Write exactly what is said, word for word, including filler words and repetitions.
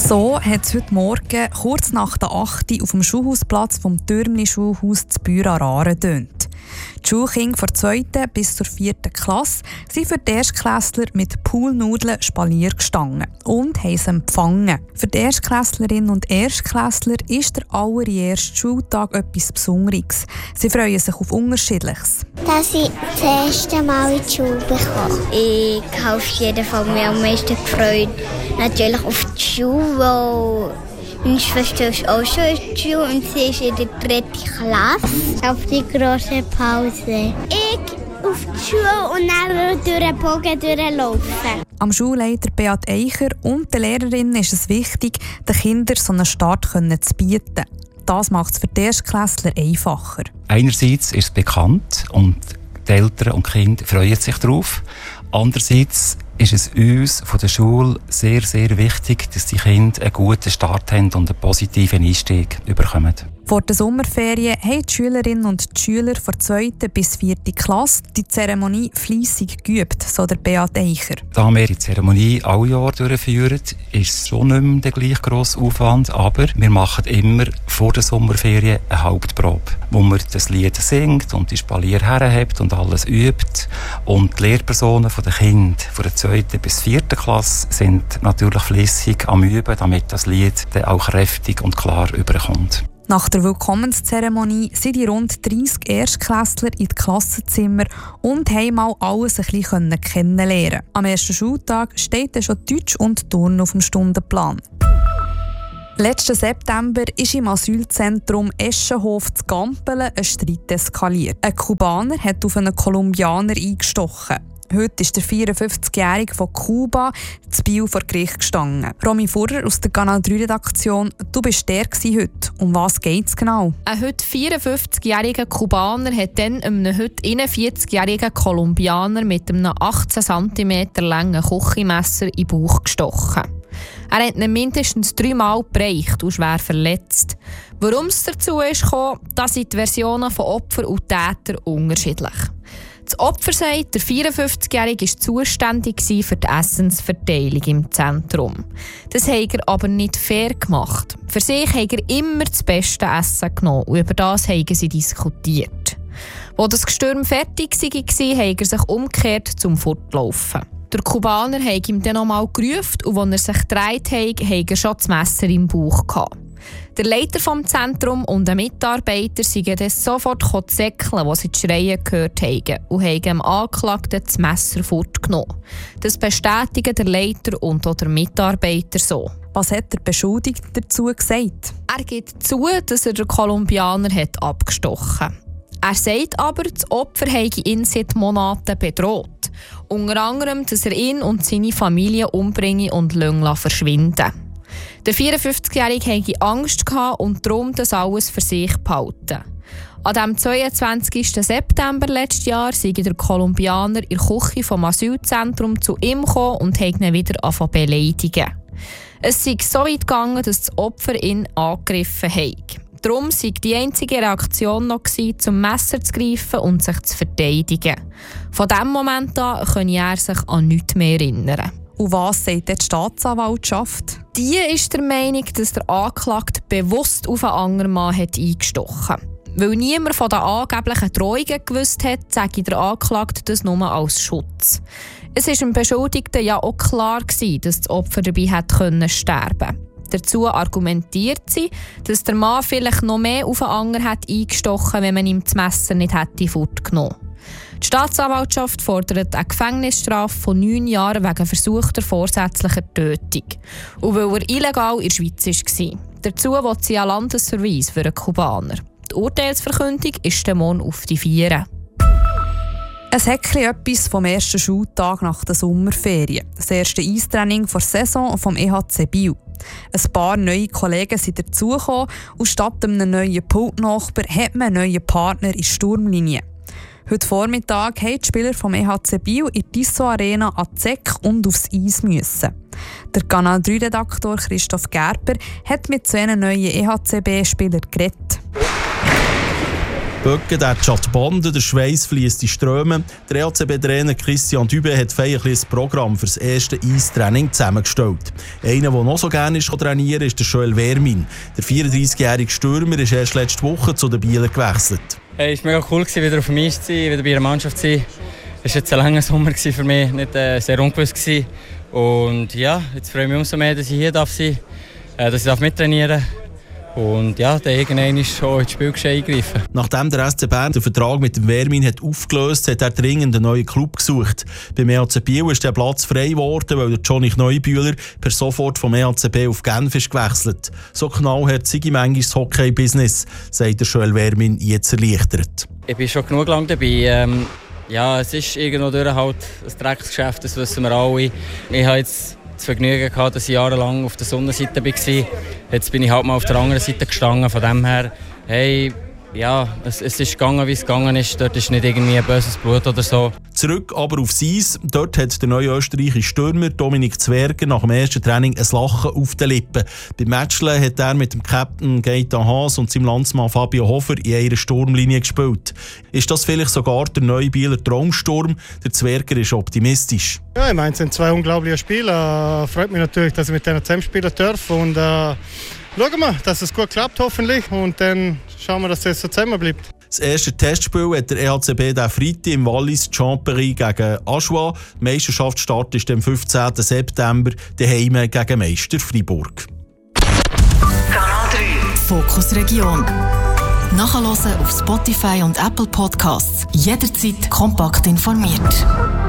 So hat es heute Morgen kurz nach der acht Uhr auf dem Schulhausplatz vom Türmli-Schulhaus zu Bühr-Aare getönt. Die Schulkinder von der zweiten bis zur vierten Klasse sind für die Erstklässler mit Poolnudeln Spalier gestanden und haben sie empfangen. Für die Erstklässlerinnen und Erstklässler ist der allererste Schultag etwas Besonderes. Sie freuen sich auf Unterschiedliches. Dass ich das erste Mal in die Schule bekomme. Ich habe auf jeden Fall mich am meisten gefreut. Natürlich auf die Schule, weil meine Schwester ist auch schon in die Schule und sie ist in der dritten Klasse. Auf die grosse Pause. Ich auf die Schule und dann durch den Bogen durchlaufen. Am Schulleiter Beat Eicher und den Lehrerinnen ist es wichtig, den Kindern so einen Start zu bieten. Das macht es für die Erstklässler einfacher. Einerseits ist es bekannt und die Eltern und die Kinder freuen sich darauf. Andererseits ist es uns von der Schule sehr, sehr wichtig, dass die Kinder einen guten Start haben und einen positiven Einstieg bekommen. Vor der Sommerferien haben die Schülerinnen und die Schüler von der zweiten bis vierten Klasse die Zeremonie fleissig geübt, so der Beat Eicher. Da wir die Zeremonie alle Jahr durchführen, ist es schon nicht mehr der gleich grosse Aufwand, aber wir machen immer vor der Sommerferien eine Hauptprobe, wo man das Lied singt und die Spalier herhebt und alles übt. Und die Lehrpersonen der Kinder von der zweiten bis vierten Klasse sind natürlich fleissig am Üben, damit das Lied dann auch kräftig und klar überkommt. Nach der Willkommenszeremonie sind die rund dreissig Erstklässler in die Klassenzimmer und haben mal alles ein bisschen kennenlernen. Am ersten Schultag steht dann schon Deutsch und Turnen auf dem Stundenplan. Letzten September ist im Asylzentrum Eschenhof zu Gampelen ein Streit eskaliert. Ein Kubaner hat auf einen Kolumbianer eingestochen. Heute ist der vierundfünfzigjährige von Kuba zu Biel vor Gericht gestanden. Romy Furrer aus der Kanal drei Redaktion, du bist der heute. Um was geht es genau? Ein heute vierundfünfzigjähriger Kubaner hat dann einem heute einundvierzigjährigen Kolumbianer mit einem achtzehn Zentimeter langen Küchenmesser in den Bauch gestochen. Er hat ihn mindestens dreimal gebrochen und schwer verletzt. Warum es dazu ist gekommen, da sind die Versionen von Opfer und Täter unterschiedlich. Das Opfer sagt, der vierundfünfzigjährige war zuständig für die Essensverteilung im Zentrum. Das hat er aber nicht fair gemacht. Für sich hat er immer das beste Essen genommen und über das haben sie diskutiert. Als das Gestürm fertig war, hat er sich umgekehrt zum Fortlaufen. Der Kubaner hat ihm dann nochmal gerufen und als er sich gedreht hat, hat er schon das Messer im Bauch gehabt. Der Leiter des Zentrums und ein Mitarbeiter sind dann sofort zäckeln, als sie die Schreien gehört haben, und haben dem Angeklagten das Messer fortgenommen. Das bestätigen der Leiter und auch der Mitarbeiter so. Was hat der Beschuldigte dazu gesagt? Er gibt zu, dass er den Kolumbianer hat abgestochen hat. Er sagt aber, das Opfer habe ihn seit Monaten bedroht. Unter anderem, dass er ihn und seine Familie umbringe und verschwinden. Der vierundfünfzigjährige hatte Angst und darum das alles für sich behalten. An dem zweiundzwanzigsten September letztes Jahr sei der Kolumbianer in der Küche vom Asylzentrum zu ihm gekommen und hat ihn wieder angefangen zu beleidigen. Es sei so weit gegangen, dass das Opfer ihn angegriffen hat. Darum sei die einzige Reaktion noch gewesen, zum Messer zu greifen und sich zu verteidigen. Von diesem Moment an könne er sich an nichts mehr erinnern. Und was sagt die Staatsanwaltschaft? Die ist der Meinung, dass der Angeklagte bewusst auf einen anderen Mann hat eingestochen hat. Weil niemand von den angeblichen Drohungen gewusst hat, sage der Angeklagte das nur als Schutz. Es war dem Beschuldigten ja auch klar gewesen, dass das Opfer dabei hätte sterben können. Dazu argumentiert sie, dass der Mann vielleicht noch mehr auf einen anderen hat eingestochen, wenn man ihm das Messer nicht hätte fortgenommen. Die Staatsanwaltschaft fordert eine Gefängnisstrafe von neun Jahren wegen versuchter vorsätzlicher Tötung. Und weil er illegal in der Schweiz war. Dazu will sie einen Landesverweis für einen Kubaner. Die Urteilsverkündung ist der morgen auf die Vieren. Es hat etwas vom ersten Schultag nach der Sommerferien. Das erste Eistraining der Saison vom E H C Biel. Ein paar neue Kollegen sind dazugekommen und statt einem neuen Pultnachbar hat man einen neuen Partner in der Sturmlinie. Heute Vormittag haben die Spieler vom E H C Biel in die Tissot Arena an die Zeck und aufs Eis müssen. Der Kanal drei Redaktor Christoph Gerber hat mit zwei neuen E H C B-Spielern geredet. Böcken, der Chatbande, der Schweiß fließt in Ströme. Der E H C B-Trainer Christian Dübe hat feierlich ein Programm für das erste Eistraining zusammengestellt. Einer, der noch so gerne trainieren kann, ist der Joel Wermin. Der vierunddreißigjährige Stürmer ist erst letzte Woche zu den Bielern gewechselt. Hey, es war mega cool, wieder auf dem Eis zu sein, wieder bei der Mannschaft zu sein. Es war jetzt ein langer Sommer für mich, nicht äh, sehr ungewiss gewesen. Und ja, jetzt freue ich mich umso mehr, dass ich hier darf sein darf, äh, dass ich mittrainieren darf. Und ja, der irgendwann ist schon ins Spielgeschehen eingegriffen. Nachdem der S C Bern den Vertrag mit dem Wermin hat aufgelöst hat, hat er dringend einen neuen Club gesucht. Beim E H C Biel ist der Platz frei geworden, weil der Johnny Neubühler per sofort vom E H C B auf Genf ist gewechselt. So knallhart sei manchmal das Hockey-Business, sagt der Joel Wermin jetzt erleichtert. Ich bin schon genug lang dabei. Ähm, ja, es ist irgendwo durch halt ein Drecksgeschäft, das wissen wir alle. Ich habe jetzt das Vergnügen gehabt, dass ich jahrelang auf der Sonnenseite war. Jetzt bin ich halt mal auf der anderen Seite gestanden. Von dem her, hey, ja, es, es ist gegangen, wie es gegangen ist. Dort ist nicht irgendwie ein böses Blut oder so. Zurück aber aufs Eis. Dort hat der neue österreichische Stürmer Dominik Zwerger nach dem ersten Training ein Lachen auf den Lippen. Beim Matchle hat er mit dem Captain Gaetan Haas und seinem Landsmann Fabio Hofer in einer Sturmlinie gespielt. Ist das vielleicht sogar der neue Bieler Traumsturm? Der Zwerger ist optimistisch. Ja, ich meine, es sind zwei unglaubliche Spieler. Freut mich natürlich, dass ich mit denen zusammenspielen darf. Und äh, schauen wir, dass es gut klappt hoffentlich. Und dann schauen wir, dass es so zusammen bleibt. Das erste Testspiel hat der E H C B diesen Freitag im Wallis Champery gegen Ajoie. Der Meisterschaftsstart ist am fünfzehnten September daheim gegen Meister Freiburg. Kanal drei Fokus Region. Nachhören auf Spotify und Apple Podcasts. Jederzeit kompakt informiert.